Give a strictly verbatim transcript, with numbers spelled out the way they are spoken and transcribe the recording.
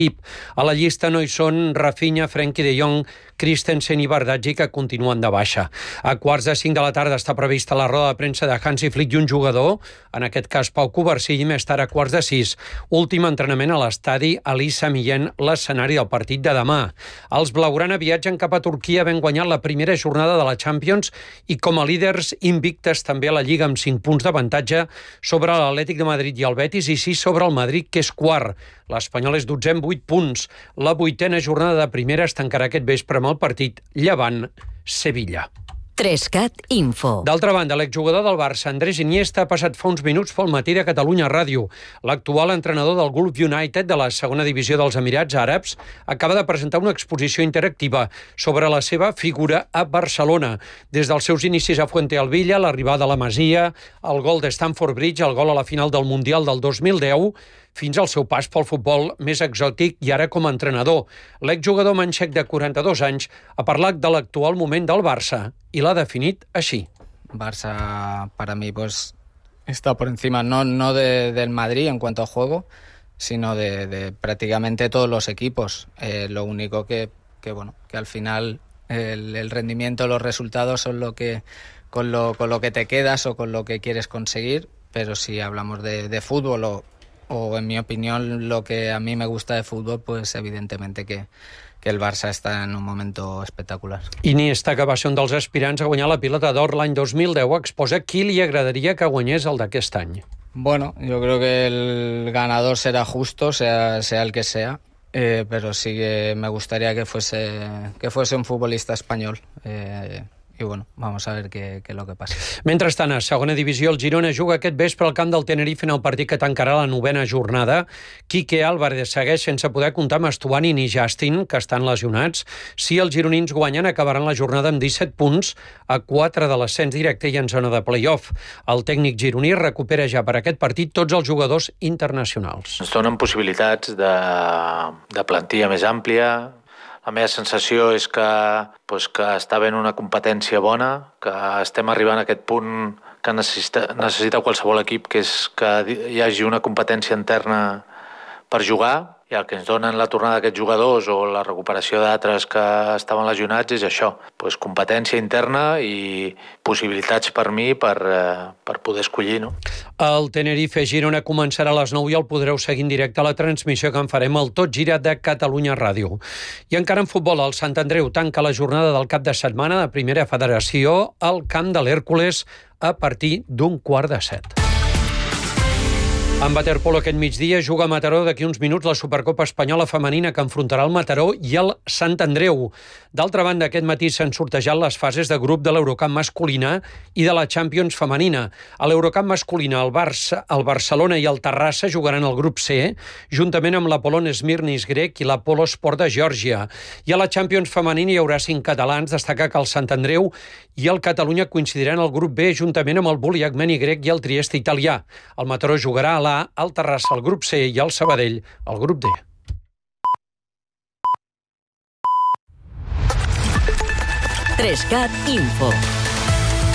A la llista no hi són Rafinha, Frenkie de Jong, Christensen i Bardghji, que continuen de baixa. A quarts de cinc de la tarda està prevista la roda de premsa de Hansi Flick i un jugador, en aquest cas Pau Covarsí, i més tard a quarts de sis. Últim entrenament a l'estadi Elisa Millén, l'escenari del partit de demà. Els blaugrana viatgen cap a Turquia, havent guanyat la primera jornada de la Champions i com a líders invictes també a la Lliga amb cinc punts d'avantatge sobre l'Atlètic de Madrid i el Betis i sis sobre el Madrid, que és quart. L'Espanyol és dotzè amb vuit punts. La vuitena jornada de primera es tancarà aquest vespre amb el partit Llevant-Sevilla. Trescat Info. D'altra banda, l'exjugador del Barça, Andrés Iniesta, ha passat fa uns minuts pel matí de Catalunya Ràdio. L'actual entrenador del Gulf United de la segona divisió dels Emirats Àrabs acaba de presentar una exposició interactiva sobre la seva figura a Barcelona. Des dels seus inicis a Fuente Alvilla, l'arribada a la Masia, el gol de Stamford Bridge, el gol a la final del Mundial del dos mil deu, fins al seu pas pel futbol més exòtic i ara com a entrenador. L'exjugador manxec de quaranta-dos anys ha parlat de l'actual moment del Barça i l'ha definit així. Barça para mí pues está por encima no, no de, del Madrid en cuanto a juego, sino de, de prácticamente todos los equipos. Eh, lo único que, que bueno que al final el, el rendimiento, los resultados son lo que con lo, con lo que te quedas o con lo que quieres conseguir, pero si hablamos de, de fútbol o o en mi opinión lo que a mí me gusta de fútbol, pues evidentemente que, que el Barça está en un momento espectacular. Iniesta, que va ser un dels aspirants a guanyar la Pilota d'Or l'any dos mil deu, exposa qui li agradaria que guanyés el d'aquest any. Bueno, yo creo que el ganador será justo, sea, sea el que sea, eh, pero sí que me gustaría que fuese, que fuese un futbolista español. Eh, I bueno, vamos a ver què, què és el que passa. Mentrestant, a segona divisió, el Girona juga aquest vespre al camp del Tenerife en el partit que tancarà la novena jornada. Quique Álvarez segueix sense poder comptar amb Estuani ni Justin, que estan lesionats. Si els gironins guanyen, acabaran la jornada amb disset punts, a quatre de l'ascens directe i en zona de play-off. El tècnic gironí recupera ja per aquest partit tots els jugadors internacionals. Ens donen possibilitats de, de plantilla més àmplia. La meva sensació és que, doncs, que està havent una competència bona, que estem arribant a aquest punt que necessita, necessita qualsevol equip, que és que hi hagi una competència interna per jugar, i el que ens donen la tornada d'aquests jugadors o la recuperació d'altres que estaven lesionats és això, doncs competència interna i possibilitats per mi per, per poder escollir. No? El Tenerife Girona començarà a les nou i el podreu seguir en directe a la transmissió que en farem al Tot Gira de Catalunya Ràdio. I encara en futbol, el Sant Andreu tanca la jornada del cap de setmana de Primera Federació al camp de l'Hèrcules a partir d'un quart de set. En waterpolo aquest migdia juga a Mataró d'aquí uns minuts la Supercopa Espanyola Femenina que enfrontarà el Mataró i el Sant Andreu. D'altra banda, aquest matí s'han sortejat les fases de grup de l'Eurocup masculina i de la Champions femenina. A l'Eurocup masculina, el Barça, el Barcelona i el Terrassa jugaran al grup C, juntament amb l'Apollon Smirnis grec i l'Apolo Sport de Geòrgia. I a la Champions femenina hi haurà cinc catalans, destacar que el Sant Andreu i el Catalunya coincidiran al grup B, juntament amb el Bulli Armeni grec i el Trieste italià. El Mataró jugarà a la el Terrassa al grup C i el Sabadell al grup D. Trescat Info.